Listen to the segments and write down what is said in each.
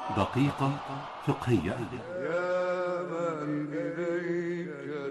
دقيقة فقهية. يا من إليك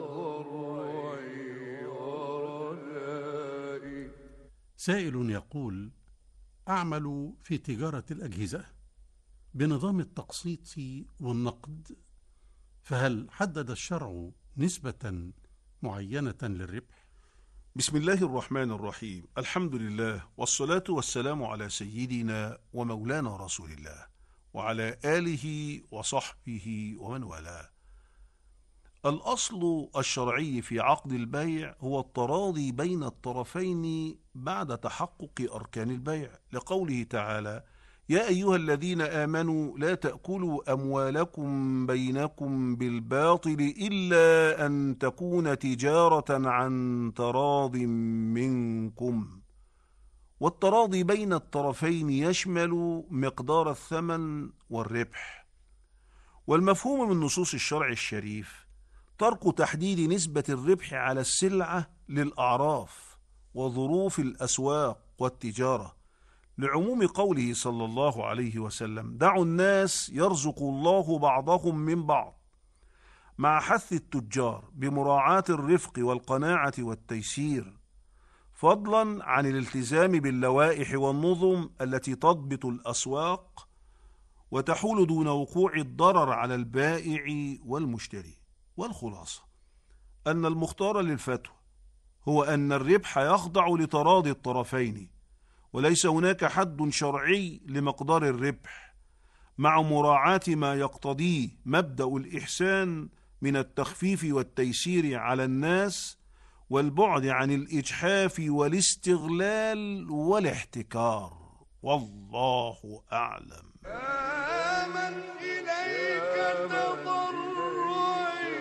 تضرعي ورجائي. سائل يقول: أعمل في تجارة الأجهزة بنظام التقسيط والنقد، فهل حدد الشرع نسبة معينة للربح؟ بسم الله الرحمن الرحيم. الحمد لله والصلاة والسلام على سيدنا ومولانا رسول الله وعلى آله وصحبه ومن والاه. الأصل الشرعي في عقد البيع هو التراضي بين الطرفين بعد تحقق أركان البيع، لقوله تعالى: يا أيها الذين آمنوا لا تأكلوا أموالكم بينكم بالباطل إلا أن تكون تجارة عن تراض منكم. والتراضي بين الطرفين يشمل مقدار الثمن والربح. والمفهوم من نصوص الشرع الشريف ترك تحديد نسبة الربح على السلعة للأعراف وظروف الأسواق والتجارة، لعموم قوله صلى الله عليه وسلم: دعوا الناس يرزق الله بعضهم من بعض، مع حث التجار بمراعاة الرفق والقناعة والتيسير، فضلا عن الالتزام باللوائح والنظم التي تضبط الأسواق وتحول دون وقوع الضرر على البائع والمشتري. والخلاصة أن المختار للفتوى هو أن الربح يخضع لتراضي الطرفين، وليس هناك حد شرعي لمقدار الربح، مع مراعاة ما يقتضيه مبدأ الإحسان من التخفيف والتيسير على الناس، والبعد عن الإجحاف والاستغلال والاحتكار. والله أعلم. من إليك تضرعي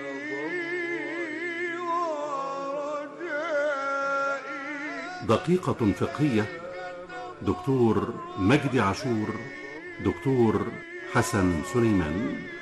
ورجائي. دقيقة فقهية. دكتور مجدي عاشور، دكتور حسن سليمان.